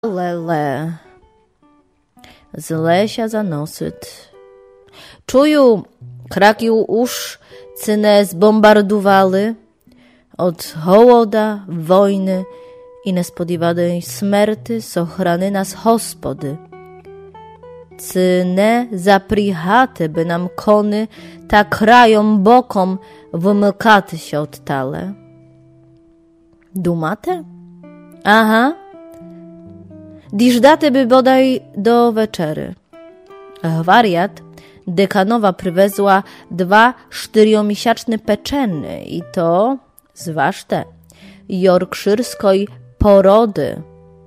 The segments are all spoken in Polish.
Lele, z lesia zanosyt. Чую, краків уж цине збомбардували od hołoda, wojny i несподіваної смерти сохрани нас, Господи. Cyne запрягати by nam kony ta krajem bokom wymykati się od tale. Думате? Aha. Діждати by bodaj do wieczery. Wariat dekanowa przywezła 2 4-miesięczne pieczeny i to, zważte, jorkszyrskiej porody.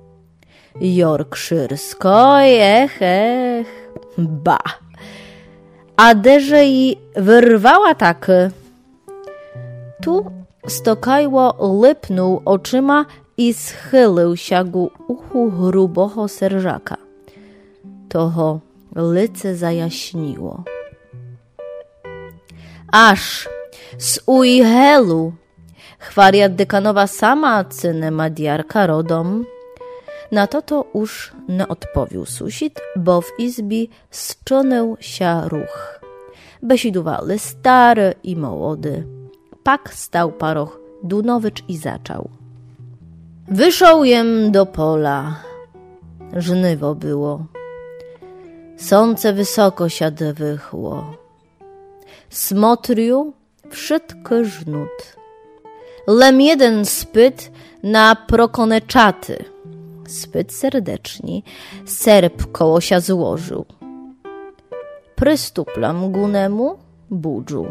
Jorkszyrskiej, ech, ba. A derze i wyrwała tak. Tu stokajło lypnął oczyma i schylił się ku uchu gruboho serżaka. Toho lice zajaśniło. Aż z ujhelu chwariat dekanowa sama cynę madiarka rodom. Na to już nie odpowiedział susit, bo w izbie sczonął się ruch. Besidowali stary i młody. Pak stał paroch Dunowicz i zaczął. Wyszł jem do pola. Żniwo było. Słońce wysoko się wychło. Smotriu wszystko żnut. Lem jeden spyt na prokoneczaty. Spyt serdeczni, serb koło się złożył. Prystuplam gunemu budżu.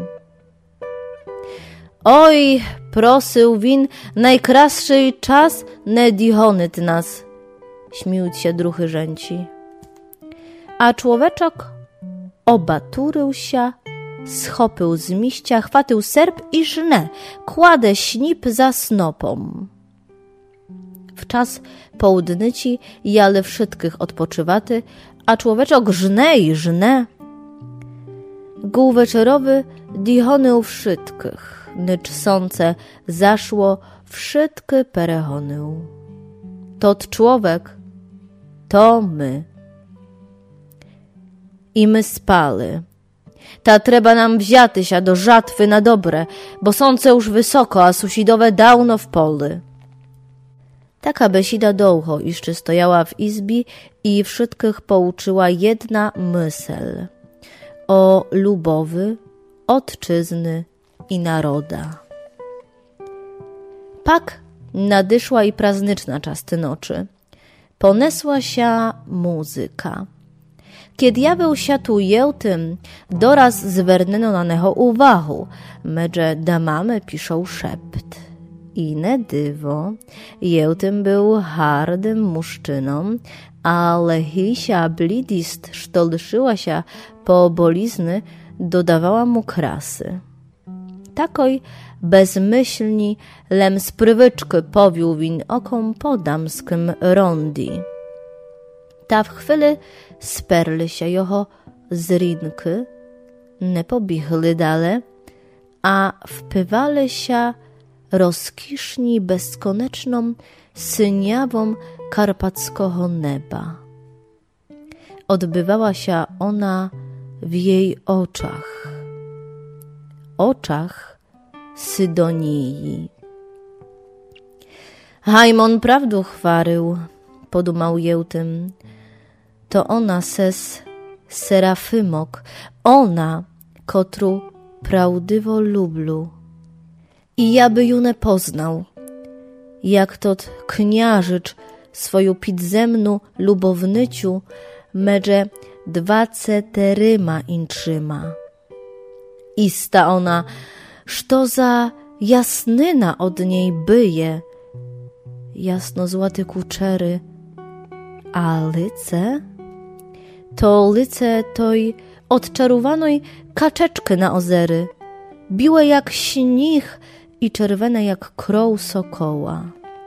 Oj, prosył win, najkrasszy czas ne dihonyt nas, śmiють się druhy rzęci. A człowieczok obaturył się, schopył z miścia, chwatył serb i żne, kładę śnip za snopom. W czas połudnyci jale wszystkich odpoczywaty, a człowieczok żne i żne. Gół wieczorowy dihonył wszystkich, nycz sące zaszło wszystkie perehonył. Tot człowiek, to my. I my spali. Ta trzeba nam wziąć się do żatwy na dobre, bo sące już wysoko, a susidowe dawno w poli. Taka besida długo jeszcze stojała w izbie i wszystkich pouczyła jedna myśl o lubowy, ojczyzny i naroda. Pak nadyszła i praznyczna czasty nocy. Ponesła się muzyka. Kiedy ja był się tu jełtym, doraz zwernęno na neho uwagę, medże damamy piszą szept. I ne dywo, jełtym był hardym muszczyną, ale hisia blidist sztolszyła się po bolizny, dodawała mu krasy. Takoj bezmyślni lem z prywyczky powił win okom po damskim rondi. Ta w chwili sperli się jeho z rinki, nie pobiegli dalej, a wpywali się rozkiszni bezkoneczną, syniawą karpackiego neba. Odbywała się ona w jej oczach Sydonii. Hajmon prawdu chwarył, podumał jełtym. To ona ses Serafymok, ona, kotru prawdywo lublu. I ja by ju nie poznał, jak tot kniażycz swoją pidzemnu lubownyciu medże 24 inczyma. Ista ona, što za jasnyna od niej byje, jasno złaty kuczery, a lice? To lice toj odczarowanej kaczeczky na ozery, biłe jak śnich i czerwone jak kroł sokoła.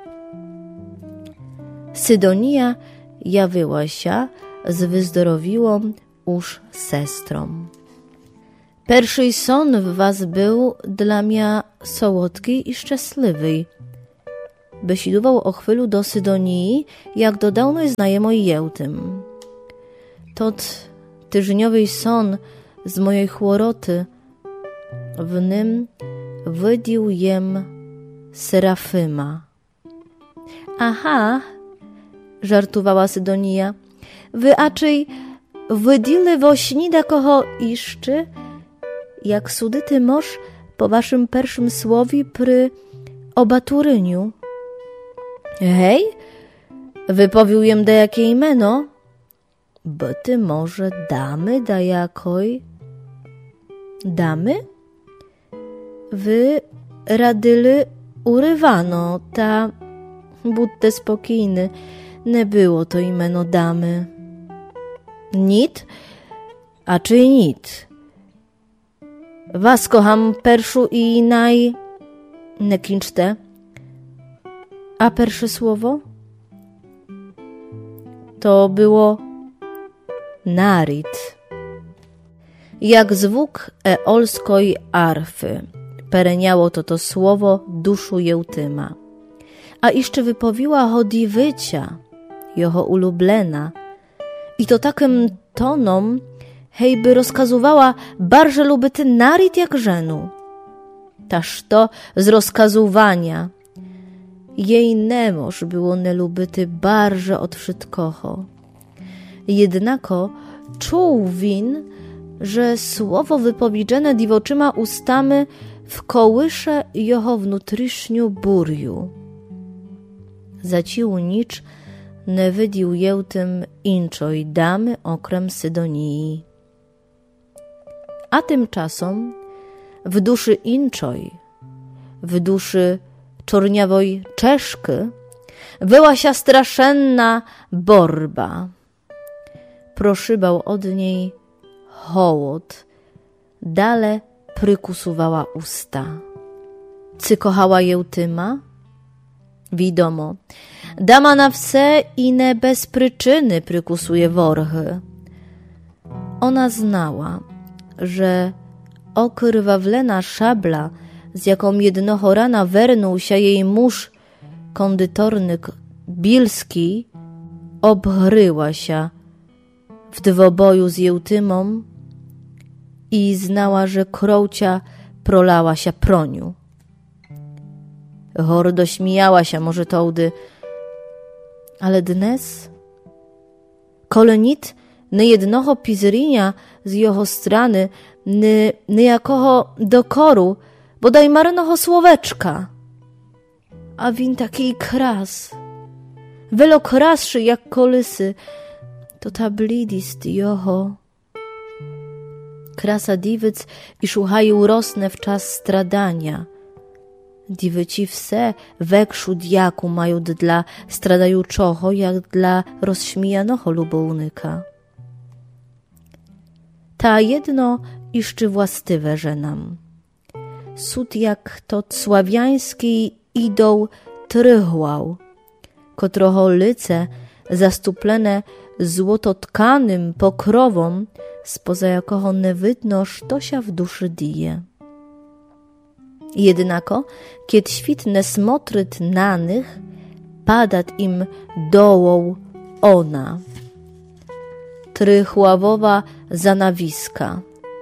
Sydonia jawiła się z wyzdrowiłą już sestrą. Pierwszy son w was był dla mnie słodki i szczęśliwy. besidował o chwylu do Sydonii, jak do dawnej znajomej jełtym. Tot tyżniowy son z mojej chłoroty, w nim wydił jem Serafyma. Aha, żartowała Sydonia, wy aczej wydili wośnida koho iszczy, jak sudyty moż po waszym pierwszym słowie pry obaturyniu. Hej, wypowił jem da jakie imeno, bo ty może damy da jakoj. Damy? Wy radyli urywano, ta budte spokojny, nie było to imeno damy. Nit? A czy nit? Was kocham perszu i nie klinczte. A pierwsze słowo? To było narit. Jak zwuk eolskoj arfy pereniało to słowo duszu jełtyma. A jeszcze wypowiła hodi wycia, jeho ulublena. I to takim tonom, hejby rozkazywała barże lubyty narit jak żenu. Taż to z rozkazowania. Jej nemoż było nelubyty barże od wszystkoho. Jednako czuł win, że słowo wypowiedziane diwoczyma ustami w kołysze jeho wnutryszniu burju. Zacił nicz nie wydił jełtym inczoj damy okrem Sydonii. A tymczasem w duszy inczoj, w duszy czorniawoj Czeszki była się straszenna borba. Proszybał od niej hołod, dale prykusowała usta. Cy kochała jełtyma? Widomo, dama na wse i ne bez przyczyny prykusuje worchy. Ona znała, że okrwawlena szabla, z jaką jednoho rana wernął się jej mąż, kondytornyk Bilski, obgryła się w dwoboju z jełtymą i znała, że krołcia prolała się proniu. Hordo śmiała się może tołdy, ale dnes kolenit niejednoho pizrynia z jeho strony, niejakoho dokoru, bodaj marnoho słoweczka. A win takiej kras, welo krasszy jak kolysy, to ta blidist joho. Krasa diwyc i szuchaju rosnę w czas stradania. Diwyci wse wekszu diaku mają dla stradajuczoho, jak dla rozśmijanoho lubownyka. Ta jedno iszczy włastywe żenam. Sud jak to sławiański idoł trychłał, kotroho lyce zastuplene złototkanym pokrowom, spoza jakoho nie widno, što się w duszy dije. Jednako, kiedy świtne smotryt na nich, padat im dołą ona, trychławowa zanawiska.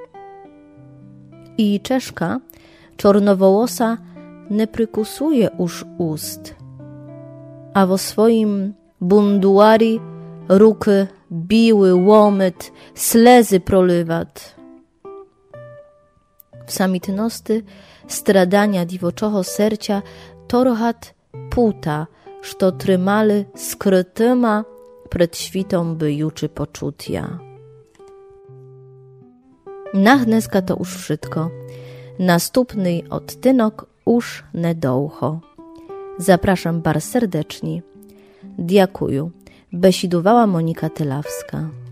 I Czeszka, czornowołosa, nie prykusuje już ust, a wo swoim bunduari ruky biły, łomyt, slezy prolywat. W samitnosty stradania diwoczoho sercia torhat puta, što trymali skrytyma przed świtą by juczy poczutia. Nachneska to już wszystko. Następny odtynok już nedoucho. Zapraszam bar serdecznie. Dziękuję. Besidowała Monika Tylawska.